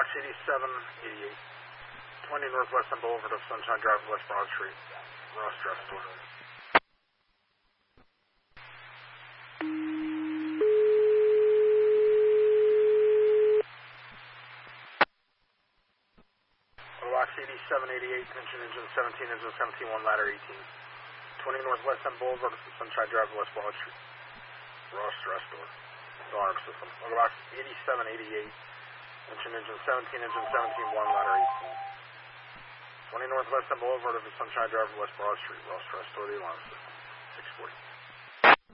8788. 20 Northwest on Boulevard of Sunshine Drive, West Broad Street. Ross Dress Store. Box 8788, engine 17, engine 17, 1 ladder 18. 20 Northwest on Boulevard of Sunshine Drive, West Broad Street. Ross Dress Store. Alarm system. Box 8788, engine 17, engine 17, 1 ladder 18. 20 Northwest on Boulevard of Sunshine Drive, West Broad Street. Ross Dress Store, the alarm system.